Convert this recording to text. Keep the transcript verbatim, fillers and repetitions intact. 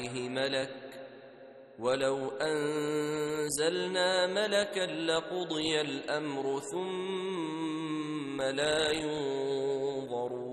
ملك ولو أنزلنا ملكا لقضي الأمر ثم لا ينظرون